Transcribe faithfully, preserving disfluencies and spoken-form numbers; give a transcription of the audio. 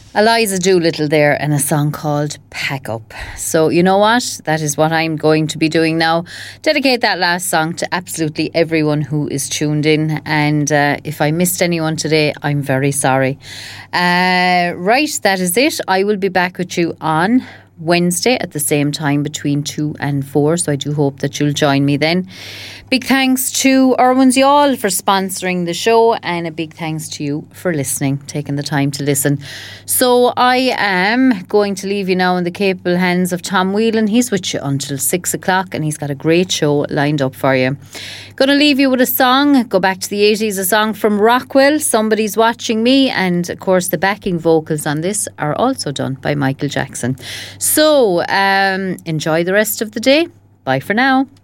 Eliza Doolittle there and a song called Pack Up. So you know what? That is what I'm going to be doing now. Dedicate that last song to absolutely everyone who is tuned in. And uh, if I missed anyone today, I'm very sorry. Uh, right, that is it. I will be back with you on Wednesday at the same time between two and four. So I do hope that you'll join me then. Big thanks to Irwin's Y'all for sponsoring the show, and a big thanks to you for listening, taking the time to listen. So I am going to leave you now in the capable hands of Tom Whelan. He's with you until six o'clock and he's got a great show lined up for you. Going to leave you with a song, go back to the eighties, a song from Rockwell, Somebody's Watching Me, and of course the backing vocals on this are also done by Michael Jackson. So um, enjoy the rest of the day. Bye for now.